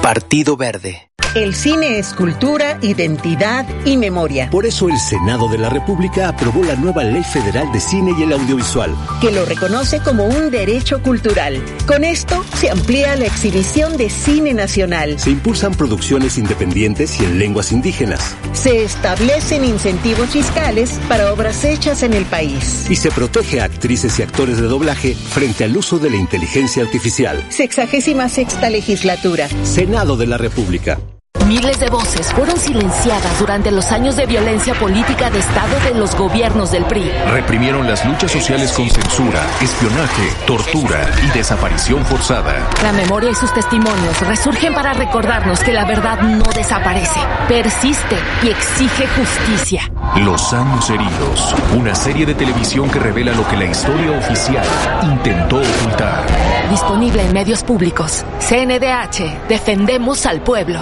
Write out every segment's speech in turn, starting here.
Partido Verde. El cine es cultura, identidad y memoria. Por eso el Senado de la República aprobó la nueva Ley Federal de Cine y el Audiovisual, que lo reconoce como un derecho cultural. Con esto se amplía la exhibición de cine nacional. Se impulsan producciones independientes y en lenguas indígenas. Se establecen incentivos fiscales para obras hechas en el país. Y se protege a actrices y actores de doblaje frente al uso de la inteligencia artificial. 66ª legislatura. Senado de la República. Miles de voces fueron silenciadas durante los años de violencia política de Estado de los gobiernos del PRI. Reprimieron las luchas sociales con censura, espionaje, tortura y desaparición forzada. La memoria y sus testimonios resurgen para recordarnos que la verdad no desaparece, persiste y exige justicia. Los años heridos, una serie de televisión que revela lo que la historia oficial intentó ocultar. Disponible en medios públicos. CNDH, defendemos al pueblo.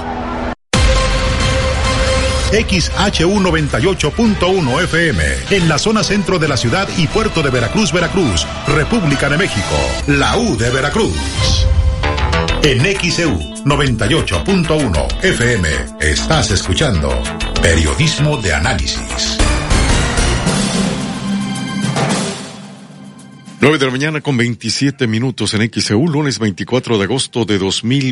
XHU 98.1 FM, en la zona centro de la ciudad y puerto de Veracruz, República de México, la U de Veracruz. En XEU 98.1 FM, estás escuchando Periodismo de Análisis. 9 de la mañana con 27 minutos en XEU, lunes 24 de agosto de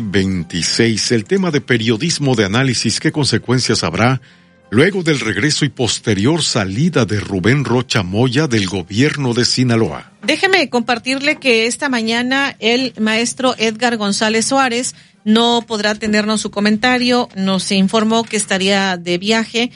2026. El tema de periodismo de análisis, ¿qué consecuencias habrá luego del regreso y posterior salida de Rubén Rocha Moya del gobierno de Sinaloa? Déjeme compartirle que esta mañana el maestro Edgar González Suárez no podrá atendernos su comentario. Nos informó que estaría de viaje.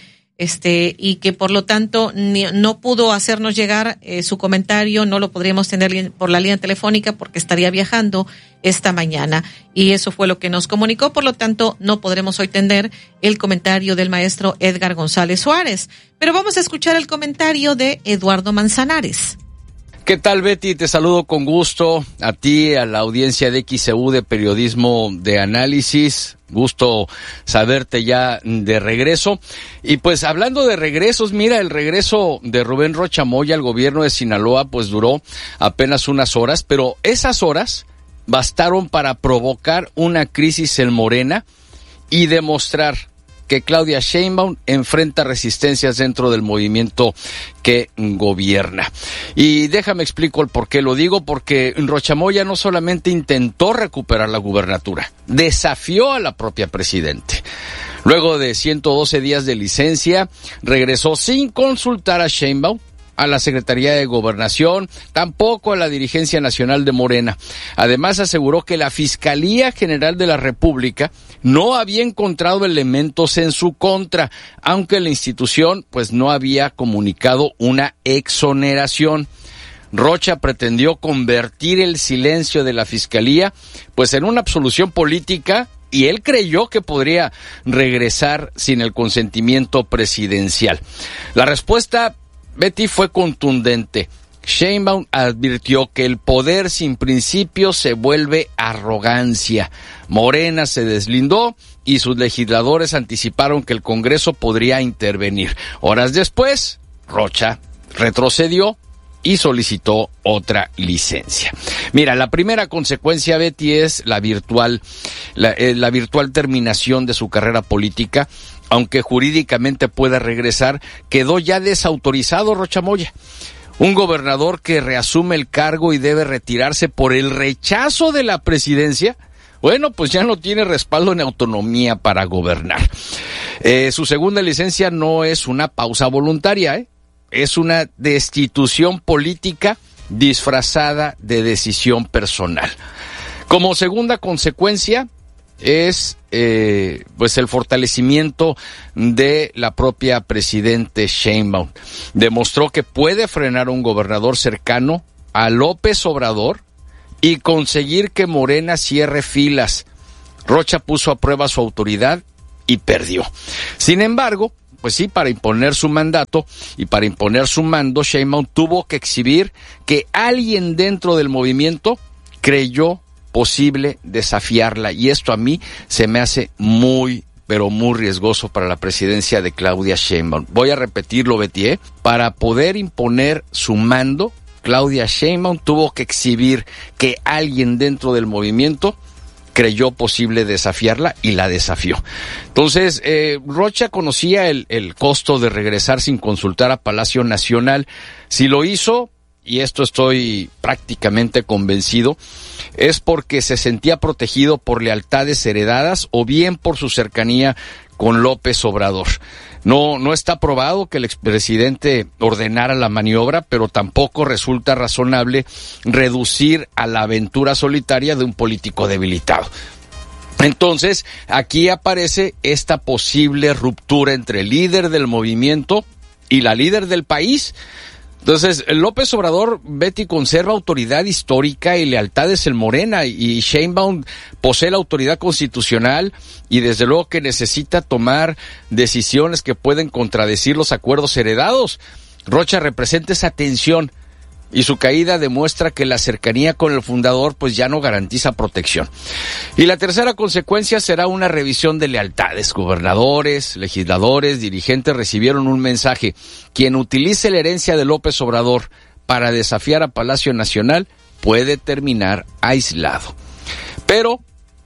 Y que por lo tanto no pudo hacernos llegar su comentario, no lo podríamos tener por la línea telefónica porque estaría viajando esta mañana. Y eso fue lo que nos comunicó, por lo tanto no podremos hoy tener el comentario del maestro Edgar González Suárez. Pero vamos a escuchar el comentario de Eduardo Manzanares. ¿Qué tal, Betty? Te saludo con gusto a ti, a la audiencia de XEU de Periodismo de Análisis. Gusto saberte ya de regreso. Y pues hablando de regresos, mira, el regreso de Rubén Rocha Moya al gobierno de Sinaloa pues duró apenas unas horas, pero esas horas bastaron para provocar una crisis en Morena y demostrar que Claudia Sheinbaum enfrenta resistencias dentro del movimiento que gobierna. Y déjame explico el por qué lo digo, porque Rocha Moya no solamente intentó recuperar la gubernatura, desafió a la propia presidente. Luego de 112 días de licencia, regresó sin consultar a Sheinbaum, a la Secretaría de Gobernación, tampoco a la dirigencia nacional de Morena. Además, aseguró que la Fiscalía General de la República no había encontrado elementos en su contra, aunque la institución pues no había comunicado una exoneración. Rocha pretendió convertir el silencio de la Fiscalía pues en una absolución política y él creyó que podría regresar sin el consentimiento presidencial. La respuesta, Betty, fue contundente. Sheinbaum advirtió que el poder sin principios se vuelve arrogancia. Morena se deslindó y sus legisladores anticiparon que el Congreso podría intervenir. Horas después, Rocha retrocedió y solicitó otra licencia. Mira, la primera consecuencia, Betty, es la virtual terminación de su carrera política. Aunque jurídicamente pueda regresar, quedó ya desautorizado Rocha Moya. Un gobernador que reasume el cargo y debe retirarse por el rechazo de la presidencia, bueno, pues ya no tiene respaldo en autonomía para gobernar. Su segunda licencia no es una pausa voluntaria, es una destitución política disfrazada de decisión personal. Como segunda consecuencia es pues el fortalecimiento de la propia presidente Sheinbaum. Demostró que puede frenar a un gobernador cercano a López Obrador y conseguir que Morena cierre filas. Rocha puso a prueba su autoridad y perdió. Sin embargo, pues sí, para imponer su mandato y para imponer su mando, Sheinbaum tuvo que exhibir que alguien dentro del movimiento creyó posible desafiarla, y esto a mí se me hace muy, pero muy riesgoso para la presidencia de Claudia Sheinbaum. Voy a repetirlo, Betty, para poder imponer su mando, Claudia Sheinbaum tuvo que exhibir que alguien dentro del movimiento creyó posible desafiarla y la desafió. Entonces, Rocha conocía el costo de regresar sin consultar a Palacio Nacional. Si lo hizo, y esto estoy prácticamente convencido, es porque se sentía protegido por lealtades heredadas o bien por su cercanía con López Obrador. No está probado que el expresidente ordenara la maniobra, pero tampoco resulta razonable reducir a la aventura solitaria de un político debilitado. Entonces, aquí aparece esta posible ruptura entre el líder del movimiento y la líder del país. Entonces, López Obrador, Betty, conserva autoridad histórica y lealtades en Morena, y Sheinbaum posee la autoridad constitucional y desde luego que necesita tomar decisiones que pueden contradecir los acuerdos heredados. Rocha representa esa tensión y su caída demuestra que la cercanía con el fundador pues ya no garantiza protección. Y la tercera consecuencia será una revisión de lealtades. Gobernadores, legisladores, dirigentes recibieron un mensaje: quien utilice la herencia de López Obrador para desafiar a Palacio Nacional puede terminar aislado. Pero,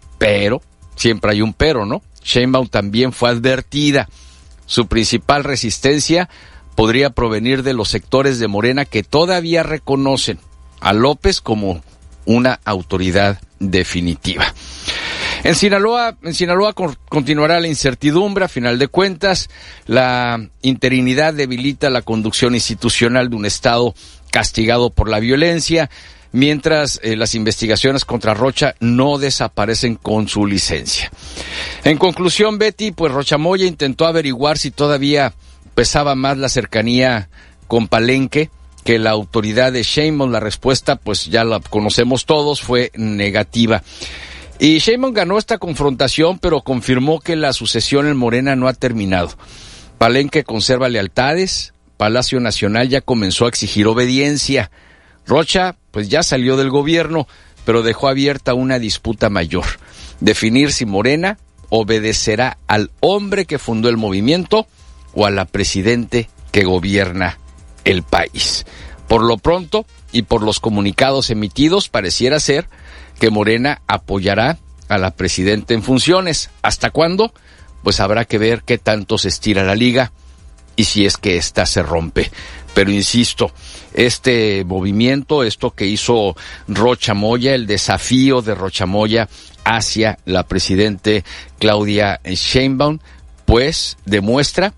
siempre hay un pero, ¿no? Sheinbaum también fue advertida. Su principal resistencia podría provenir de los sectores de Morena que todavía reconocen a López como una autoridad definitiva. En Sinaloa continuará la incertidumbre. A final de cuentas, la interinidad debilita la conducción institucional de un Estado castigado por la violencia, mientras las investigaciones contra Rocha no desaparecen con su licencia. En conclusión, Betty, pues Rocha Moya intentó averiguar si todavía pesaba más la cercanía con Palenque que la autoridad de Sheinbaum. La respuesta, pues ya la conocemos todos, fue negativa. Y Sheinbaum ganó esta confrontación, pero confirmó que la sucesión en Morena no ha terminado. Palenque conserva lealtades, Palacio Nacional ya comenzó a exigir obediencia. Rocha, pues ya salió del gobierno, pero dejó abierta una disputa mayor: definir si Morena obedecerá al hombre que fundó el movimiento o a la presidente que gobierna el país. Por lo pronto, y por los comunicados emitidos, pareciera ser que Morena apoyará a la presidenta en funciones. ¿Hasta cuándo? Pues habrá que ver qué tanto se estira la liga y si es que ésta se rompe. Pero insisto, este movimiento, esto que hizo Rocha Moya, el desafío de Rocha Moya hacia la presidente Claudia Sheinbaum, pues demuestra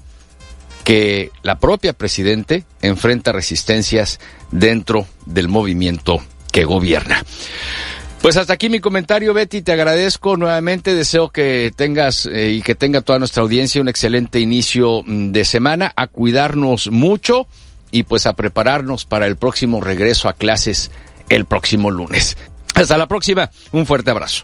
que la propia presidente enfrenta resistencias dentro del movimiento que gobierna. Pues hasta aquí mi comentario, Betty, te agradezco nuevamente, deseo que tengas y que tenga toda nuestra audiencia un excelente inicio de semana, a cuidarnos mucho y pues a prepararnos para el próximo regreso a clases el próximo lunes. Hasta la próxima, un fuerte abrazo.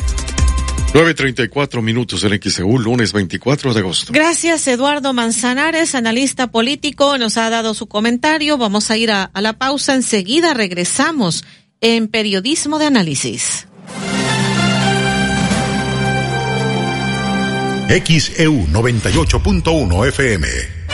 9:34 en XEU, lunes 24 de agosto. Gracias, Eduardo Manzanares, analista político, nos ha dado su comentario. Vamos a ir a la pausa. Enseguida regresamos en Periodismo de Análisis. XEU 98.1 FM.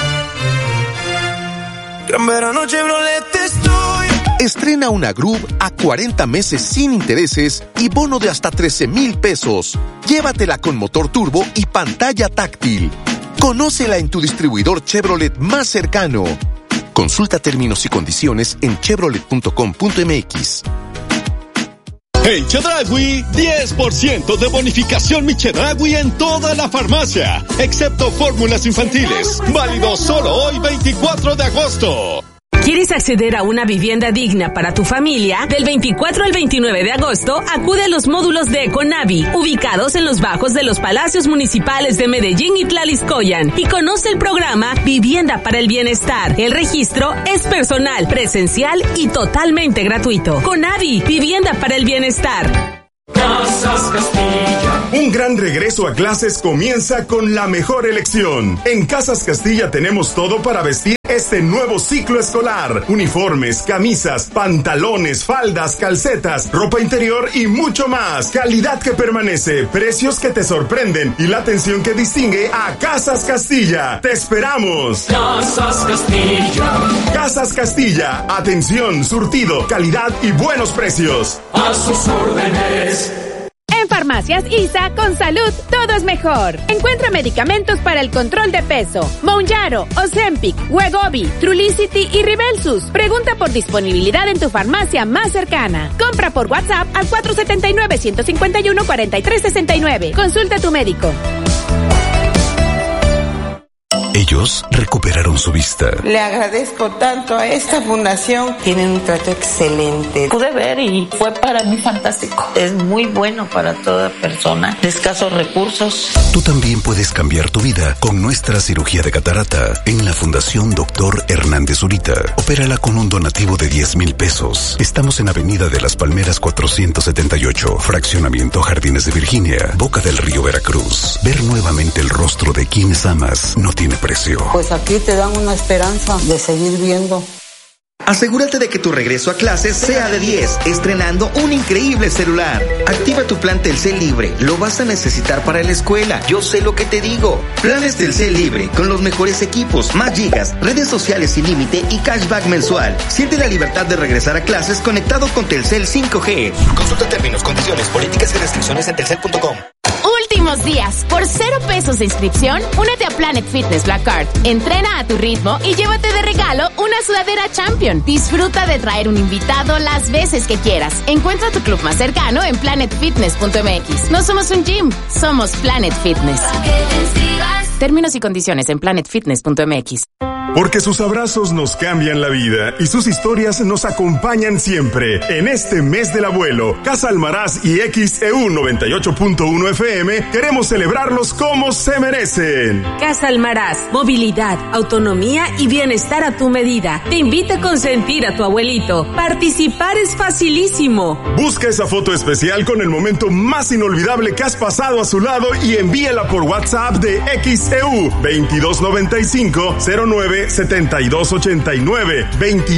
Gran verano Chevrolet estoy. Estrena una Groove a 40 meses sin intereses y bono de hasta 13,000 pesos. Llévatela con motor turbo y pantalla táctil. Conócela en tu distribuidor Chevrolet más cercano. Consulta términos y condiciones en chevrolet.com.mx. En Chedraui, 10% de bonificación Mi Chedraui en toda la farmacia, excepto fórmulas infantiles. Válido solo hoy, 24 de agosto. ¿Quieres acceder a una vivienda digna para tu familia? Del 24 al 29 de agosto, acude a los módulos de Econavi, ubicados en los bajos de los palacios municipales de Medellín y Tlaliscoyan, y conoce el programa Vivienda para el Bienestar. El registro es personal, presencial y totalmente gratuito. Conavi, Vivienda para el Bienestar. Casas Castilla. Un gran regreso a clases comienza con la mejor elección. En Casas Castilla tenemos todo para vestir este nuevo ciclo escolar: uniformes, camisas, pantalones, faldas, calcetas, ropa interior y mucho más. Calidad que permanece, precios que te sorprenden y la atención que distingue a Casas Castilla. ¡Te esperamos! Casas Castilla. Casas Castilla, atención, surtido, calidad y buenos precios. A sus órdenes. En Farmacias ISA, con salud, todo es mejor. Encuentra medicamentos para el control de peso. Mounjaro, Ozempic, Wegovy, Trulicity y Ribelsus. Pregunta por disponibilidad en tu farmacia más cercana. Compra por WhatsApp al 479-151-4369. Consulta a tu médico. Ellos recuperaron su vista. Le agradezco tanto a esta fundación. Tienen un trato excelente. Pude ver y fue para mí fantástico. Es muy bueno para toda persona de escasos recursos. Tú también puedes cambiar tu vida con nuestra cirugía de catarata en la Fundación Dr. Hernández Zurita. Opérala con un donativo de 10,000 pesos. Estamos en Avenida de las Palmeras 478, Fraccionamiento Jardines de Virginia, Boca del Río, Veracruz. Ver nuevamente el rostro de quienes amas no tiene precio. Pues aquí te dan una esperanza de seguir viendo. Asegúrate de que tu regreso a clases sea de 10, estrenando un increíble celular. Activa tu plan Telcel Libre, lo vas a necesitar para la escuela. Yo sé lo que te digo. Planes Telcel Libre, con los mejores equipos, más gigas, redes sociales sin límite y cashback mensual. Siente la libertad de regresar a clases conectado con Telcel 5G. Consulta términos, condiciones, políticas y restricciones en telcel.com. Últimos días, por 0 pesos de inscripción, únete a Planet Fitness Black Card. Entrena a tu ritmo y llévate de regalo una sudadera Champion. Disfruta de traer un invitado las veces que quieras. Encuentra tu club más cercano en planetfitness.mx. No somos un gym, somos Planet Fitness. Términos y condiciones en planetfitness.mx. Porque sus abrazos nos cambian la vida y sus historias nos acompañan siempre. En este mes del abuelo, Casa Almaraz y XEU 98.1 FM queremos celebrarlos como se merecen. Casa Almaraz, movilidad, autonomía y bienestar a tu medida. Te invita a consentir a tu abuelito. Participar es facilísimo. Busca esa foto especial con el momento más inolvidable que has pasado a su lado y envíala por WhatsApp de XEU 2295-09-7289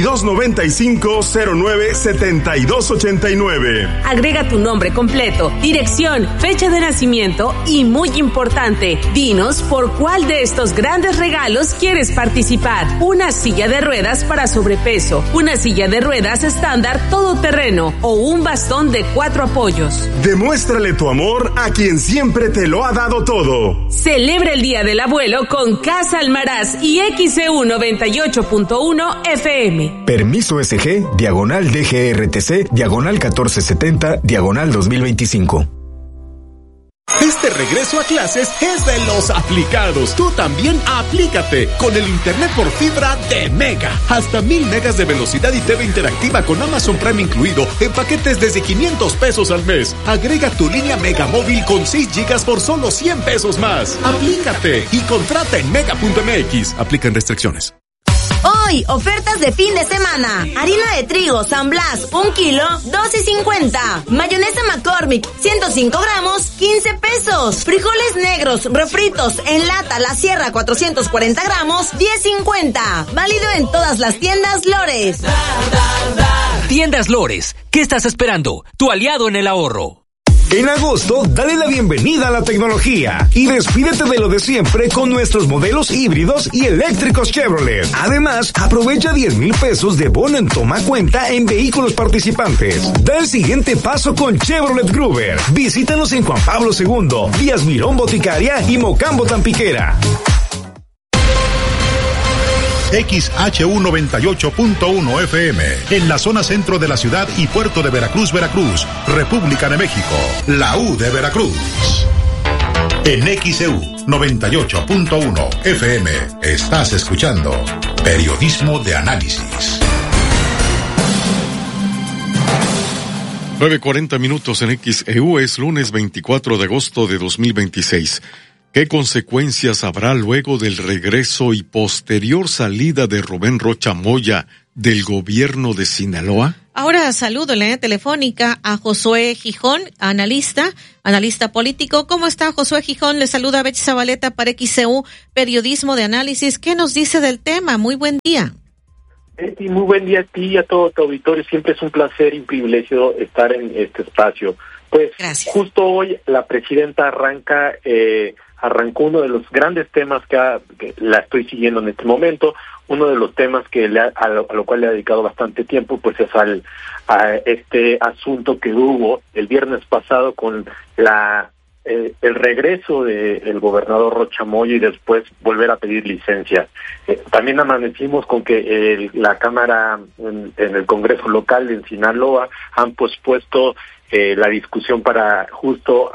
2295-09-7289. Agrega tu nombre completo, dirección, fecha de nacimiento y, muy importante, dinos por cuál de estos grandes regalos quieres participar. Una silla de ruedas para sobrepeso, una silla de ruedas estándar todoterreno o un bastón de 4 apoyos. Demuéstrale tu amor a quien siempre te lo ha dado todo. Celebra el Día del Abuelo con Casa Almaraz y XEU 98.1 FM. Permiso SG, diagonal DGRTC, diagonal 1470, diagonal 2025. Este regreso a clases es de los aplicados. Tú también aplícate con el internet por fibra de Mega. Hasta 1000 megas de velocidad y TV interactiva con Amazon Prime incluido en paquetes desde 500 pesos al mes. Agrega tu línea Mega móvil con 6 gigas por solo 100 pesos más. Aplícate y contrata en mega.mx. Aplican restricciones. Hoy, ofertas de fin de semana. Harina de trigo San Blas, 1 kilo, $12.50. Mayonesa McCormick, 105 gramos, 15 pesos. Frijoles negros, refritos, en lata La Sierra, 440 gramos, $10.50. Válido en todas las tiendas Lores. Tiendas Lores, ¿qué estás esperando? Tu aliado en el ahorro. En agosto, dale la bienvenida a la tecnología y despídete de lo de siempre con nuestros modelos híbridos y eléctricos Chevrolet. Además, aprovecha 10,000 pesos de bono en toma cuenta en vehículos participantes. Da el siguiente paso con Chevrolet Gruber. Visítanos en Juan Pablo II, Díaz Mirón Boticaria y Mocambo Tampiquera. XHU 98.1 FM, en la zona centro de la ciudad y puerto de Veracruz, Veracruz, República de México, la U de Veracruz. En XEU 98.1 FM, estás escuchando Periodismo de Análisis. 9:40 en XEU, es lunes 24 de agosto de 2026. ¿Qué consecuencias habrá luego del regreso y posterior salida de Rubén Rocha Moya del gobierno de Sinaloa? Ahora saludo en la línea telefónica a Josué Gijón, analista político. ¿Cómo está, Josué Gijón? Le saluda Betty Zabaleta para XEU, Periodismo de Análisis. ¿Qué nos dice del tema? Muy buen día. Betty, muy buen día a ti y a todo tu auditorio. Siempre es un placer y un privilegio estar en este espacio. Pues gracias. Justo hoy la presidenta arranca arrancó uno de los grandes temas que la estoy siguiendo en este momento. Uno de los temas que a lo cual le ha dedicado bastante tiempo, pues es a este asunto que hubo el viernes pasado con el regreso del gobernador Rocha Moya y después volver a pedir licencia. También amanecimos con que la Cámara en el Congreso local en Sinaloa han pospuesto la discusión para justo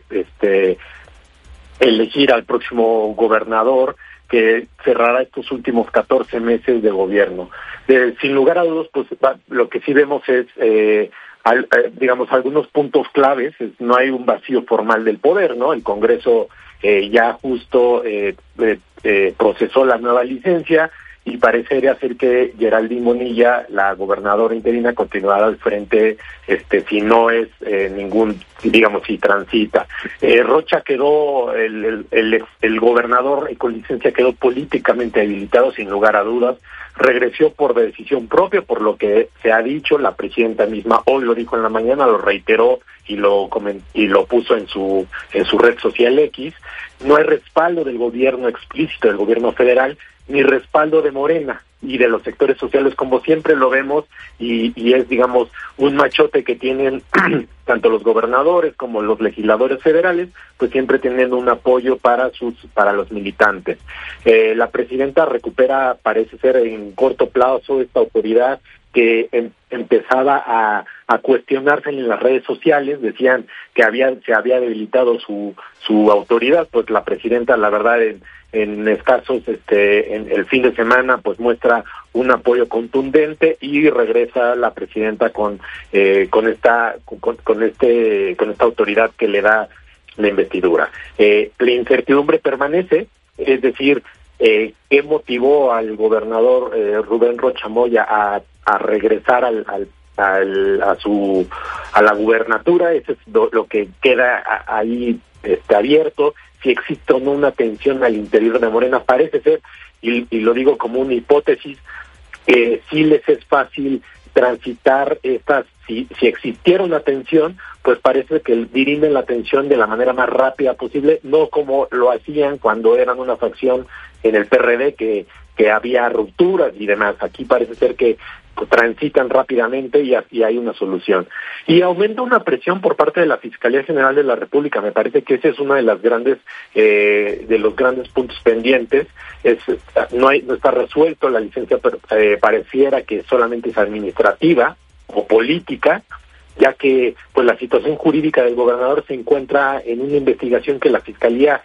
elegir al próximo gobernador que cerrará estos últimos 14 meses de gobierno. Sin lugar a dudas, pues lo que sí vemos es digamos, algunos puntos claves. No hay un vacío formal del poder, ¿no? El Congreso ya justo procesó la nueva licencia y parecería ser que Geraldine Bonilla, la gobernadora interina, continuará al frente, si no es digamos, si transita. Rocha quedó, el gobernador con licencia quedó políticamente habilitado, sin lugar a dudas. Regresó por decisión propia, por lo que se ha dicho. La presidenta misma hoy lo dijo en la mañana, lo reiteró y lo puso en su red social X. No hay respaldo del gobierno explícito, del gobierno federal, ni respaldo de Morena y de los sectores sociales, como siempre lo vemos, y es, digamos, un machote que tienen tanto los gobernadores como los legisladores federales, pues siempre tienen un apoyo para los militantes. La presidenta recupera, parece ser en corto plazo, esta autoridad que empezaba a cuestionarse en las redes sociales. Decían que se había debilitado su autoridad. Pues la presidenta, la verdad, en escasos en el fin de semana, pues muestra un apoyo contundente y regresa la presidenta con esta autoridad que le da la investidura. La incertidumbre permanece, es decir, ¿qué motivó al gobernador Rubén Rocha Moya a regresar a la gubernatura? Eso es lo que queda ahí abierto. Si existe o no una tensión al interior de Morena, parece ser, y lo digo como una hipótesis, sí les es fácil transitar si existiera una tensión, pues parece que dirimen la tensión de la manera más rápida posible, no como lo hacían cuando eran una facción en el PRD que había rupturas y demás. Aquí parece ser que transitan rápidamente y hay una solución. Y aumenta una presión por parte de la Fiscalía General de la República. Me parece que ese es uno de los grandes puntos pendientes. No está resuelto la licencia, pero pareciera que solamente es administrativa o política, ya que pues la situación jurídica del gobernador se encuentra en una investigación que la Fiscalía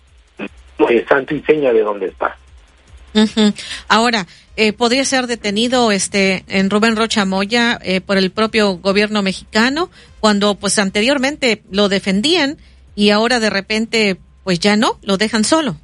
santo y seña de dónde está. Uh-huh. Ahora, ¿podría ser detenido en Rubén Rocha Moya por el propio gobierno mexicano, cuando pues anteriormente lo defendían y ahora de repente pues ya no, lo dejan solo?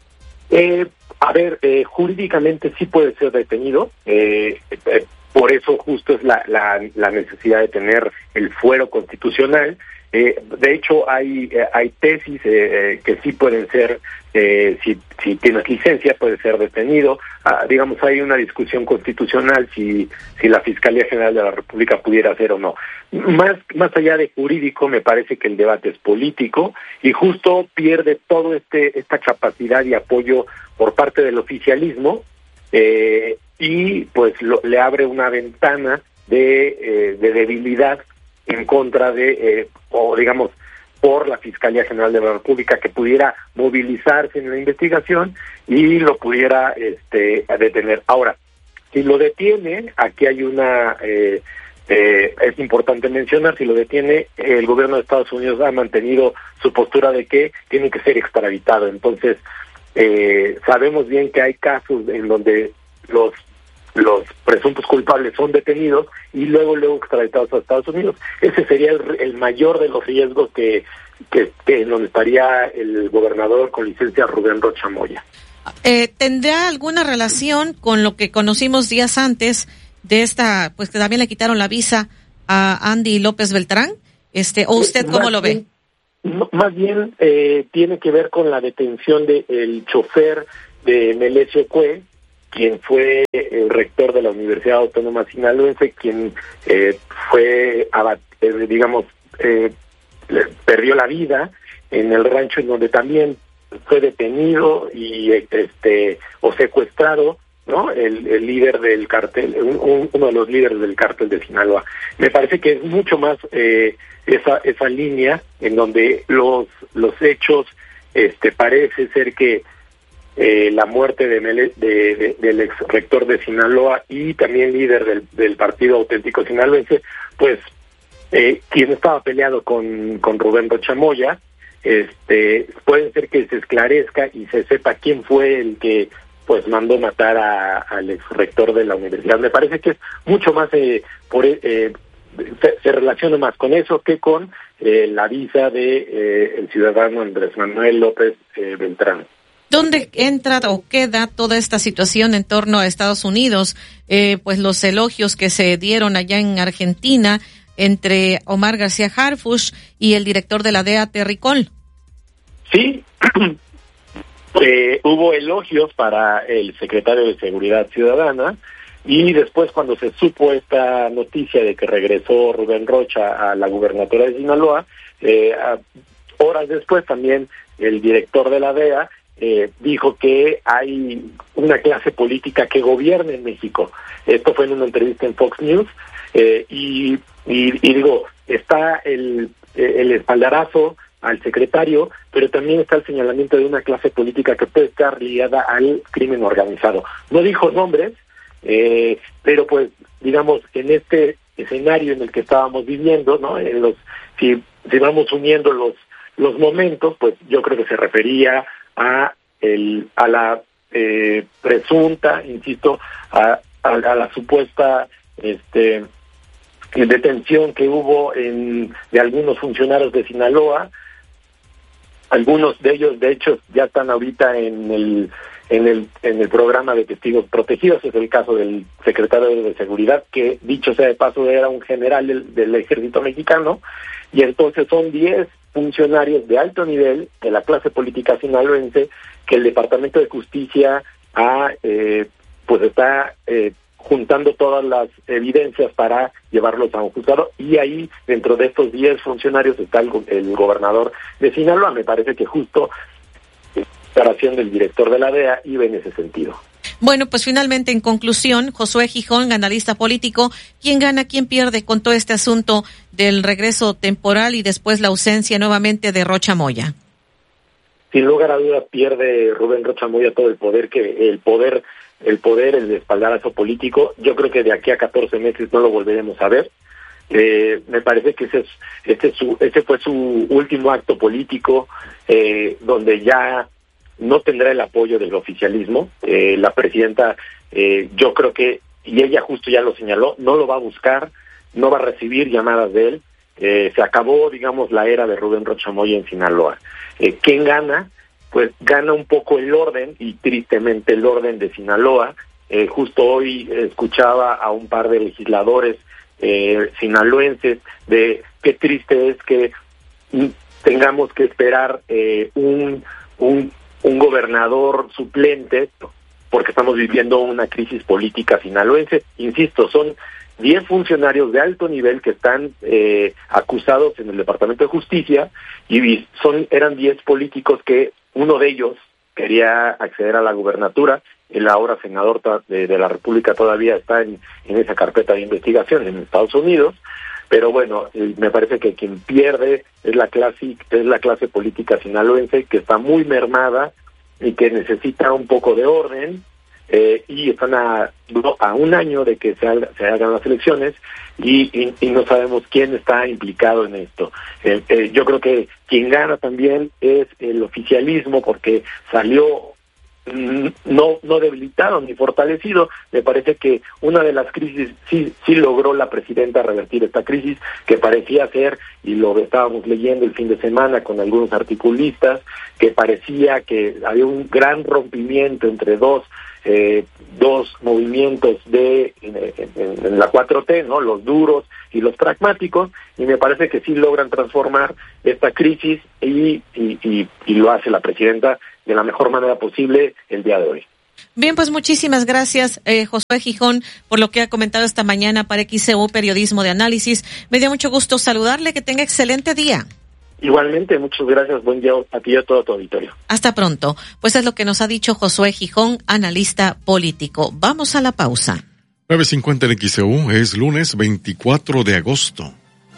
Jurídicamente sí puede ser detenido, por eso justo es la necesidad de tener el fuero constitucional. De hecho, hay tesis que sí pueden ser, si tienes licencia, puede ser detenido. Digamos, hay una discusión constitucional si la Fiscalía General de la República pudiera hacer o no. Más allá de jurídico, me parece que el debate es político y justo pierde todo esta capacidad y apoyo por parte del oficialismo, y pues le abre una ventana de debilidad en contra o digamos, por la Fiscalía General de la República, que pudiera movilizarse en la investigación y lo pudiera detener. Ahora, si lo detiene, aquí hay es importante mencionar, si lo detiene, el gobierno de Estados Unidos ha mantenido su postura de que tiene que ser extraditado. Entonces, sabemos bien que hay casos en donde los presuntos culpables son detenidos y luego extraditados a Estados Unidos. Ese sería el mayor de los riesgos que en donde estaría el gobernador con licencia Rubén Rocha Moya. ¿Tendrá alguna relación con lo que conocimos días antes de esta, pues que también le quitaron la visa a Andy López Beltrán? ¿O usted cómo lo ve? Más bien tiene que ver con la detención del chofer de Melesio Cue, quien fue el rector de la Universidad Autónoma Sinaloense, quien perdió la vida en el rancho en donde también fue detenido y o secuestrado, ¿no? El líder del cártel, uno de los líderes del cártel de Sinaloa. Me parece que es mucho más esa línea en donde los hechos parece ser que la muerte del ex rector de Sinaloa y también líder del Partido Auténtico Sinaloense, pues quien estaba peleado con Rubén Rocha Moya, puede ser que se esclarezca y se sepa quién fue el que pues mandó matar al ex rector de la universidad. Me parece que es mucho más se relaciona más con eso que con la visa de el ciudadano Andrés Manuel López Beltrán. ¿Dónde entra o queda toda esta situación en torno a Estados Unidos? Pues los elogios que se dieron allá en Argentina entre Omar García Harfuch y el director de la DEA, Terry Cole. Sí, hubo elogios para el secretario de Seguridad Ciudadana, y después cuando se supo esta noticia de que regresó Rubén Rocha a la gubernatura de Sinaloa, horas después también el director de la DEA dijo que hay una clase política que gobierna en México. Esto fue en una entrevista en Fox News, y digo, está el espaldarazo al secretario, pero también está el señalamiento de una clase política que puede estar ligada al crimen organizado. No dijo nombres, pero pues digamos en este escenario en el que estábamos viviendo, ¿no? Si vamos uniendo los momentos, pues yo creo que se refería a la presunta, insisto, a la supuesta detención que hubo de algunos funcionarios de Sinaloa. Algunos de ellos, de hecho, ya están ahorita en el programa de testigos protegidos. Es el caso del secretario de Seguridad, que dicho sea de paso era un general del ejército mexicano, y entonces son 10 funcionarios de alto nivel de la clase política sinaloense que el Departamento de Justicia pues está juntando todas las evidencias para llevarlos a un juzgado, y ahí dentro de estos 10 funcionarios está el gobernador de Sinaloa. Me parece que justo la declaración del director de la DEA iba en ese sentido. Bueno, pues finalmente, en conclusión, Josué Gijón, analista político, ¿quién gana, quién pierde con todo este asunto del regreso temporal y después la ausencia nuevamente de Rocha Moya? Sin lugar a dudas pierde Rubén Rocha Moya todo el poder, el espaldarazo político. Yo creo que de aquí a 14 meses no lo volveremos a ver. Me parece que ese fue su último acto político, donde ya no tendrá el apoyo del oficialismo. La presidenta, yo creo que, y ella justo ya lo señaló, no lo va a buscar, no va a recibir llamadas de él. Se acabó, digamos, la era de Rubén Rocha Moya en Sinaloa. ¿Quién gana? Pues gana un poco el orden, y tristemente el orden de Sinaloa. Justo hoy escuchaba a un par de legisladores sinaloenses de qué triste es que tengamos que esperar un gobernador suplente, porque estamos viviendo una crisis política sinaloense. Insisto, son 10 funcionarios de alto nivel que están acusados en el Departamento de Justicia, y eran 10 políticos que uno de ellos quería acceder a la gubernatura. El ahora senador de la República todavía está en esa carpeta de investigación en Estados Unidos. Pero bueno, me parece que quien pierde es la clase política sinaloense, que está muy mermada y que necesita un poco de orden, y están a un año de que se hagan las elecciones, y no sabemos quién está implicado en esto. Yo creo que quien gana también es el oficialismo, porque salió no debilitado ni fortalecido. Me parece que una de las crisis sí logró la presidenta revertir esta crisis, que parecía ser, y lo estábamos leyendo el fin de semana con algunos articulistas, que parecía que había un gran rompimiento entre dos movimientos en la 4T, ¿no? Los duros y los pragmáticos, y me parece que sí logran transformar esta crisis, y lo hace la presidenta de la mejor manera posible el día de hoy. Bien, pues muchísimas gracias, Josué Gijón, por lo que ha comentado esta mañana para XEU Periodismo de Análisis. Me dio mucho gusto saludarle, que tenga excelente día. Igualmente, muchas gracias. Buen día a ti y a todo tu auditorio. Hasta pronto. Pues es lo que nos ha dicho Josué Gijón, analista político. Vamos a la pausa. 9:50 en XEU, es lunes 24 de agosto.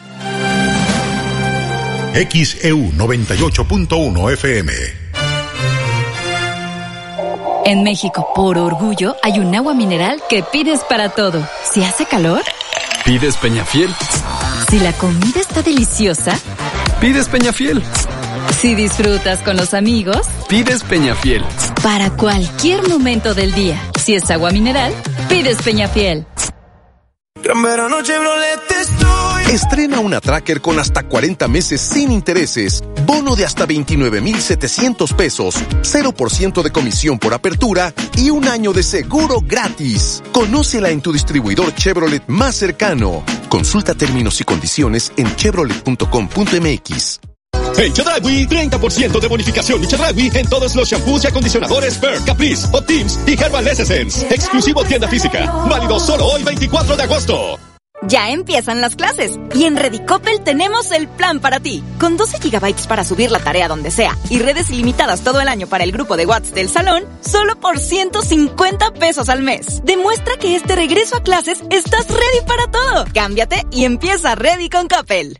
XEU 98.1 FM. En México, por orgullo, hay un agua mineral que pides para todo. Si hace calor, pides Peñafiel. Si la comida está deliciosa, pides Peñafiel. Si disfrutas con los amigos, pides Peñafiel. Para cualquier momento del día, si es agua mineral, pides Peñafiel. Gran verano Chevrolet estoy. Estrena una Tracker con hasta 40 meses sin intereses, bono de hasta 29,700 pesos, 0% de comisión por apertura y un año de seguro gratis. Conócela en tu distribuidor Chevrolet más cercano. Consulta términos y condiciones en chevrolet.com.mx. En Chedraui, 30% de bonificación Chedraui en todos los shampoos y acondicionadores Pearl, Caprice, Optims y Herbal Essence. Exclusivo tienda física. Válido solo hoy 24 de agosto. Ya empiezan las clases y en Redicopel tenemos el plan para ti. Con 12 gigabytes para subir la tarea donde sea y redes ilimitadas todo el año para el grupo de WhatsApp del salón, solo por 150 pesos al mes. Demuestra que este regreso a clases estás ready para todo. Cámbiate y empieza Ready con Coppel.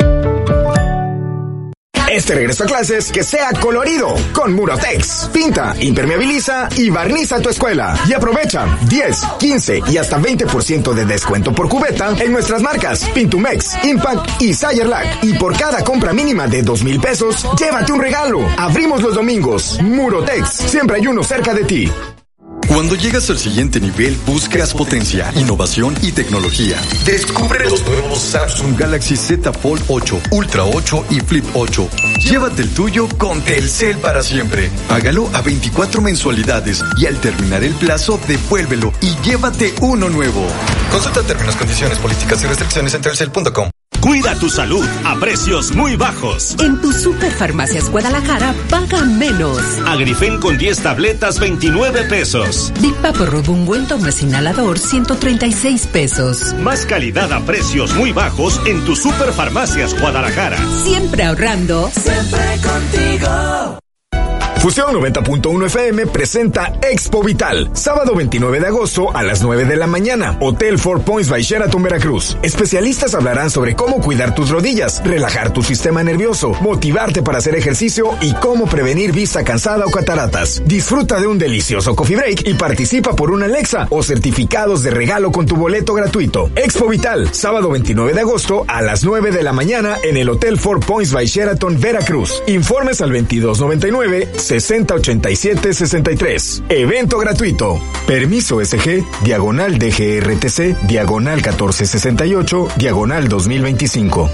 Este regreso a clases que sea colorido con Murotex. Pinta, impermeabiliza y barniza tu escuela. Y aprovecha 10, 15 y hasta 20% de descuento por cubeta en nuestras marcas Pintumex, Impact y Sayerlac. Y por cada compra mínima de 2,000 pesos, llévate un regalo. Abrimos los domingos. Murotex, siempre hay uno cerca de ti. Cuando llegas al siguiente nivel, buscas potencia, innovación y tecnología. Descubre los nuevos Samsung Galaxy Z Fold 8, Ultra 8 y Flip 8. Llévate el tuyo con Telcel para siempre. Págalo a 24 mensualidades y al terminar el plazo, devuélvelo y llévate uno nuevo. Consulta términos, condiciones, políticas y restricciones en telcel.com. Cuida tu salud a precios muy bajos. En tu Superfarmacias Guadalajara, paga menos. Agrifen con 10 tabletas, 29 pesos. Big Vaporub ungüento más inhalador, 136 pesos. Más calidad a precios muy bajos en tu Superfarmacias Guadalajara. Siempre ahorrando. Siempre contigo. Fusión 90.1 FM presenta Expo Vital, sábado 29 de agosto a las 9 de la mañana, Hotel Four Points by Sheraton Veracruz. Especialistas hablarán sobre cómo cuidar tus rodillas, relajar tu sistema nervioso, motivarte para hacer ejercicio y cómo prevenir vista cansada o cataratas. Disfruta de un delicioso coffee break y participa por una Alexa o certificados de regalo con tu boleto gratuito. Expo Vital, sábado 29 de agosto a las 9 de la mañana en el Hotel Four Points by Sheraton Veracruz. Informes al 2299 608763. Evento gratuito. Permiso SG, diagonal DGRTC, diagonal 1468, diagonal 2025.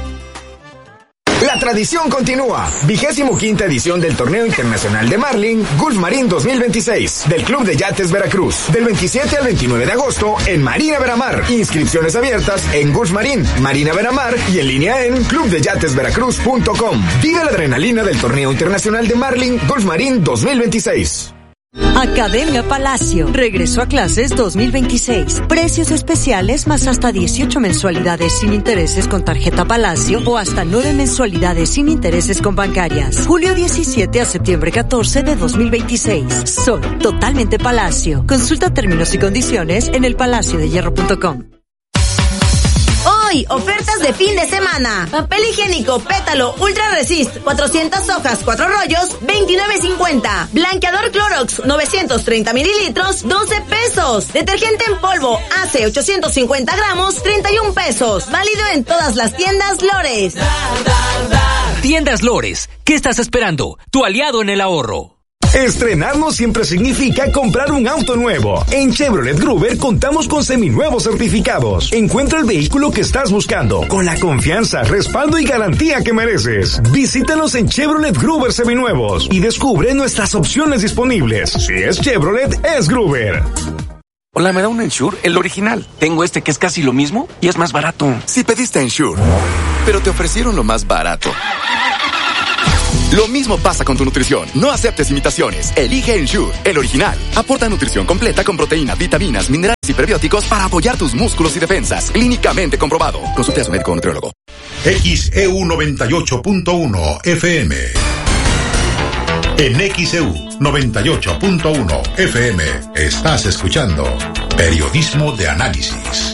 La tradición continúa. 25ª edición del Torneo Internacional de Marlin Gulf Marine 2026 del Club de Yates Veracruz. Del 27 al 29 de agosto en Marina Veramar. Inscripciones abiertas en Gulf Marine, Marina Veramar y en línea en clubdeyatesveracruz.com. Vive la adrenalina del Torneo Internacional de Marlin Gulf Marine 2026. Academia Palacio. Regreso a clases 2026. Precios especiales más hasta 18 mensualidades sin intereses con tarjeta Palacio o hasta 9 mensualidades sin intereses con bancarias. Julio 17 a septiembre 14 de 2026. Soy totalmente Palacio. Consulta términos y condiciones en elpalaciodehierro.com. Hoy, ofertas de fin de semana. Papel higiénico Pétalo Ultra Resist, 400 hojas, 4 rollos, 29.50. Blanqueador Clorox, 930 mililitros, 12 pesos. Detergente en polvo AC 850 gramos, 31 pesos. Válido en todas las tiendas Lores. Tiendas Lores, ¿qué estás esperando? Tu aliado en el ahorro. Estrenar no siempre significa comprar un auto nuevo. En Chevrolet Gruber contamos con seminuevos certificados. Encuentra el vehículo que estás buscando con la confianza, respaldo y garantía que mereces. Visítanos en Chevrolet Gruber Seminuevos y descubre nuestras opciones disponibles. Si es Chevrolet, es Gruber. Hola, ¿me da un Ensure? El original. Tengo este que es casi lo mismo y es más barato. Si pediste Ensure, pero te ofrecieron lo más barato. Lo mismo pasa con tu nutrición. No aceptes imitaciones. Elige Ensure, el original. Aporta nutrición completa con proteínas, vitaminas, minerales y prebióticos para apoyar tus músculos y defensas. Clínicamente comprobado. Consulte a su médico o nutriólogo. XEU 98.1 FM. En XEU 98.1 FM estás escuchando Periodismo de Análisis.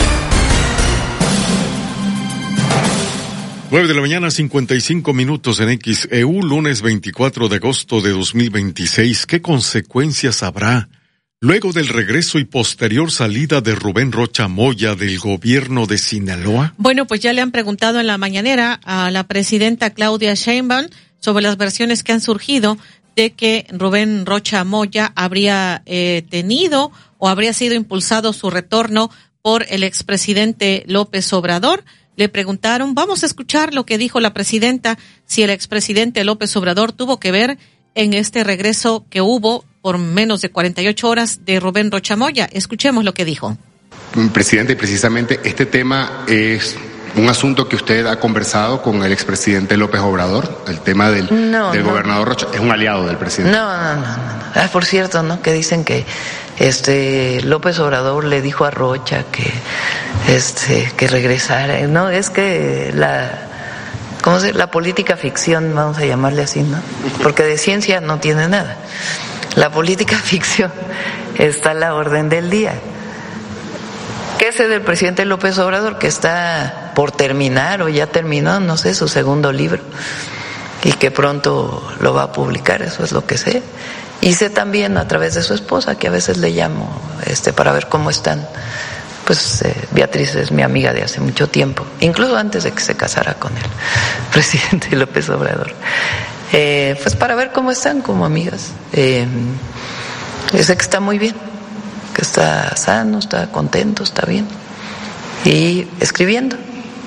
9 de la mañana, 55 minutos en XEU, lunes 24 de agosto de 2026. ¿Qué consecuencias habrá luego del regreso y posterior salida de Rubén Rocha Moya del gobierno de Sinaloa? Bueno, pues ya le han preguntado en la mañanera a la presidenta Claudia Sheinbaum sobre las versiones que han surgido de que Rubén Rocha Moya habría tenido o habría sido impulsado su retorno por el expresidente López Obrador. Le preguntaron, vamos a escuchar lo que dijo la presidenta, si el expresidente López Obrador tuvo que ver en este regreso que hubo por menos de 48 horas de Rubén Rocha Moya. Escuchemos lo que dijo. Presidente, precisamente este tema es un asunto que usted ha conversado con el expresidente López Obrador, el tema del gobernador Rocha, es un aliado del presidente. No. Por cierto, ¿no? Que dicen que López Obrador le dijo a Rocha que regresara. No, es que la política ficción, vamos a llamarle así, ¿no? Porque de ciencia no tiene nada. La política ficción está a la orden del día. ¿Qué es del presidente López Obrador? Que está por terminar o ya terminó, no sé, su segundo libro y que pronto lo va a publicar, eso es lo que sé. Y sé también a través de su esposa, que a veces le llamo para ver cómo están. Pues Beatriz es mi amiga de hace mucho tiempo, incluso antes de que se casara con el presidente López Obrador. Pues para ver cómo están como amigas. Sé que está muy bien, que está sano, está contento, está bien. Y escribiendo.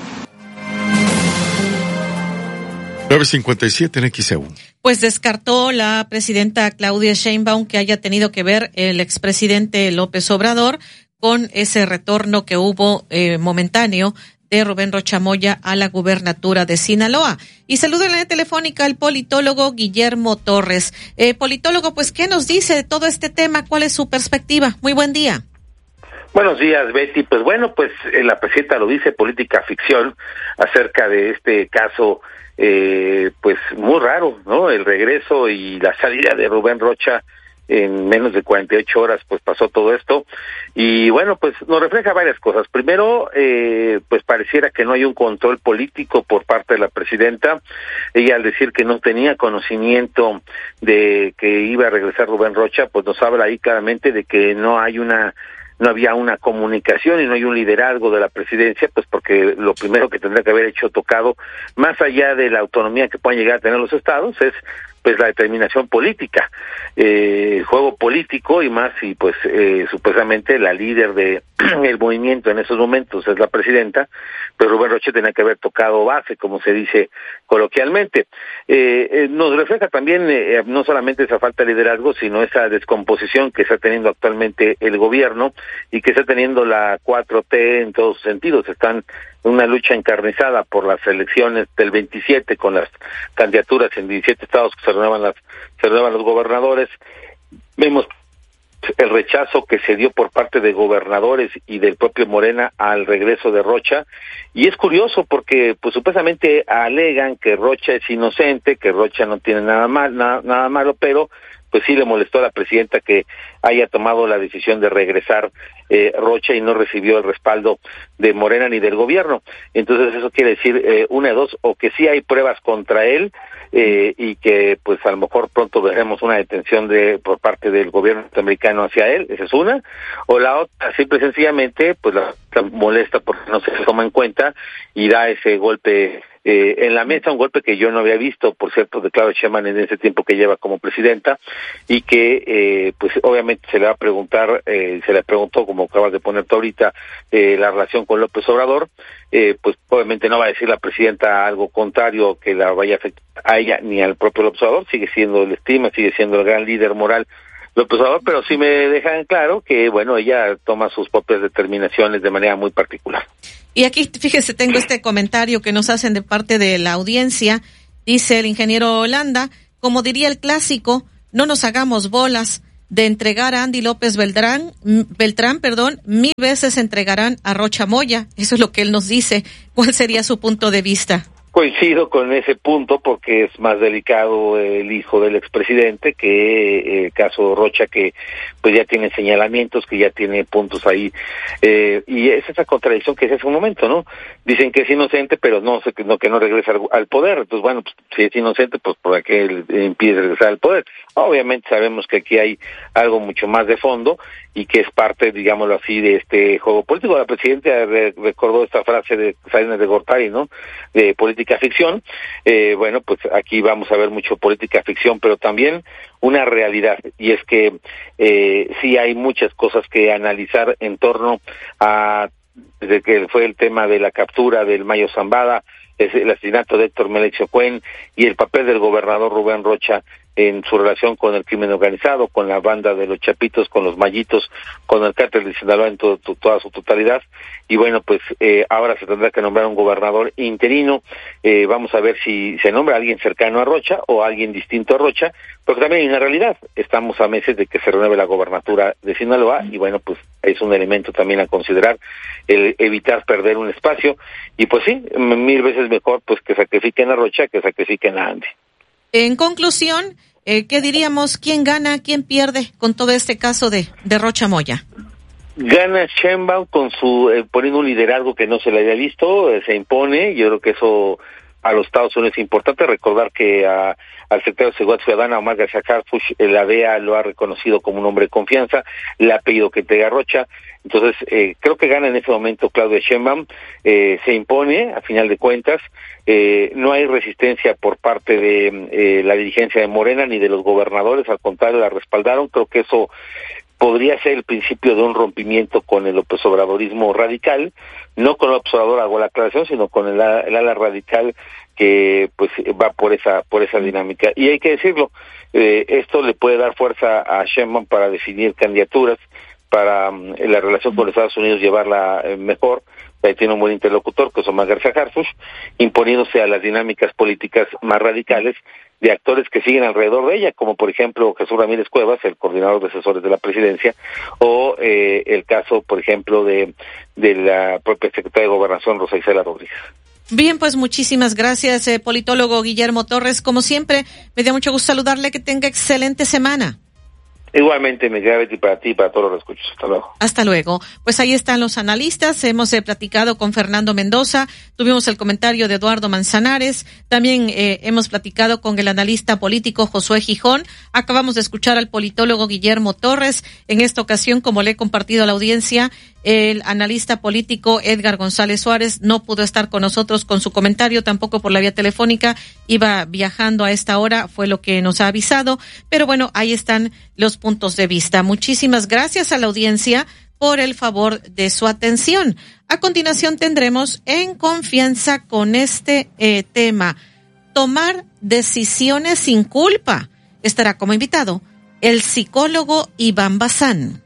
9:57 en XEU. Pues descartó la presidenta Claudia Sheinbaum que haya tenido que ver el expresidente López Obrador con ese retorno que hubo momentáneo de Rubén Rocha Moya a la gubernatura de Sinaloa. Y saludo en la telefónica al politólogo Guillermo Torres. Politólogo, pues, ¿qué nos dice de todo este tema? ¿Cuál es su perspectiva? Muy buen día. Buenos días, Betty. Pues bueno, pues la presidenta lo dice, política ficción, acerca de este caso, pues muy raro, ¿no? El regreso y la salida de Rubén Rocha en menos de 48 horas, pues pasó todo esto. Y bueno, pues nos refleja varias cosas. Primero, pues pareciera que no hay un control político por parte de la presidenta. Ella, al decir que no tenía conocimiento de que iba a regresar Rubén Rocha, pues nos habla ahí claramente de que no había una comunicación y no hay un liderazgo de la presidencia, pues porque lo primero que tendría que haber hecho tocado, más allá de la autonomía que puedan llegar a tener los estados, es pues la determinación política, el juego político y más, y pues supuestamente la líder de el movimiento en esos momentos es la presidenta, pero Rubén Rocha tenía que haber tocado base, como se dice coloquialmente. Nos refleja también no solamente esa falta de liderazgo, sino esa descomposición que está teniendo actualmente el gobierno y que está teniendo la 4T en todos sus sentidos. Están en una lucha encarnizada por las elecciones del 27 con las candidaturas en 17 estados que se renuevan los gobernadores. Vemos el rechazo que se dio por parte de gobernadores y del propio Morena al regreso de Rocha, y es curioso porque pues supuestamente alegan que Rocha es inocente, que Rocha no tiene nada malo, pero pues sí le molestó a la presidenta que haya tomado la decisión de regresar Rocha y no recibió el respaldo de Morena ni del gobierno. Entonces eso quiere decir una de dos, o que sí hay pruebas contra él y que pues a lo mejor pronto veremos una detención por parte del gobierno norteamericano hacia él, esa es una, o la otra, simple y sencillamente pues la molesta porque no se toma en cuenta y da ese golpe en la mesa, un golpe que yo no había visto, por cierto, de Claudia Sheinbaum en ese tiempo que lleva como presidenta, y que pues obviamente se le va a preguntar, se le preguntó, como acabas de poner tú ahorita, la relación con López Obrador, pues obviamente no va a decir la presidenta algo contrario que la vaya a afectar a ella ni al propio López Obrador, sigue siendo el estima, sigue siendo el gran líder moral López Obrador, pero sí me dejan claro que, bueno, ella toma sus propias determinaciones de manera muy particular. Y aquí, fíjese, tengo este comentario que nos hacen de parte de la audiencia. Dice el ingeniero Holanda, como diría el clásico, no nos hagamos bolas. De entregar a Andy López Beltrán, 1000 veces entregarán a Rocha Moya. Eso es lo que él nos dice. ¿Cuál sería su punto de vista? Coincido con ese punto porque es más delicado el hijo del expresidente que el caso Rocha, que pues ya tiene señalamientos, que ya tiene puntos ahí, y es esa contradicción que es hace un momento, ¿no? Dicen que es inocente, pero que no regresa al poder. Entonces, bueno, pues, si es inocente, pues ¿por qué impide regresar al poder? Obviamente sabemos que aquí hay algo mucho más de fondo y que es parte, digámoslo así, de este juego político. La presidenta recordó esta frase de Salinas de Gortari, ¿no?, de política ficción. Bueno, pues aquí vamos a ver mucho política ficción, pero también una realidad, y es que sí hay muchas cosas que analizar en torno a, desde que fue el tema de la captura del Mayo Zambada, el asesinato de Héctor Melechio Cuen y el papel del gobernador Rubén Rocha en su relación con el crimen organizado, con la banda de los Chapitos, con los Mayitos, con el cártel de Sinaloa en toda su totalidad. Y bueno, pues ahora se tendrá que nombrar un gobernador interino. Vamos a ver si se nombra a alguien cercano a Rocha o a alguien distinto a Rocha, porque también hay una realidad. Estamos a meses de que se renueve la gobernatura de Sinaloa y bueno, pues es un elemento también a considerar, el evitar perder un espacio. Y pues sí, 1000 veces mejor pues que sacrifiquen a Rocha que sacrifiquen a Andy. En conclusión, ¿qué diríamos? ¿Quién gana, quién pierde con todo este caso de Rocha Moya? Gana Sheinbaum con su poniendo un liderazgo que no se le había visto, se impone. Yo creo que eso a los Estados Unidos es importante. Recordar que al secretario de Seguridad Ciudadana, Omar García Harfuch, la DEA lo ha reconocido como un hombre de confianza, le ha pedido que entregue a Rocha. Entonces, creo que gana en ese momento Claudia Sheinbaum, se impone, a final de cuentas. No hay resistencia por parte de la dirigencia de Morena ni de los gobernadores, al contrario, la respaldaron. Creo que eso podría ser el principio de un rompimiento con el López Obradorismo radical, no con el López Obrador, hago la aclaración, sino con el ala radical que pues va por esa dinámica. Y hay que decirlo, esto le puede dar fuerza a Sheinbaum para definir candidaturas, para la relación con los Estados Unidos llevarla mejor. Ahí tiene un buen interlocutor, que es Omar García Harfuch, imponiéndose a las dinámicas políticas más radicales de actores que siguen alrededor de ella, como por ejemplo Jesús Ramírez Cuevas, el coordinador de asesores de la presidencia, o el caso, por ejemplo, de la propia secretaria de Gobernación, Rosa Isela Rodríguez. Bien, pues muchísimas gracias, politólogo Guillermo Torres. Como siempre, me da mucho gusto saludarle, que tenga excelente semana. Igualmente, me queda Betty para ti y para todos los escuchos. Hasta luego. Hasta luego. Pues ahí están los analistas. Hemos platicado con Fernando Mendoza, tuvimos el comentario de Eduardo Manzanares, también hemos platicado con el analista político Josué Gijón, acabamos de escuchar al politólogo Guillermo Torres. En esta ocasión, como le he compartido a la audiencia, el analista político Edgar González Suárez no pudo estar con nosotros con su comentario, tampoco por la vía telefónica, iba viajando a esta hora, fue lo que nos ha avisado, pero bueno, ahí están los puntos de vista. Muchísimas gracias a la audiencia por el favor de su atención. A continuación tendremos En Confianza con este tema, tomar decisiones sin culpa. Estará como invitado el psicólogo Iván Bazán.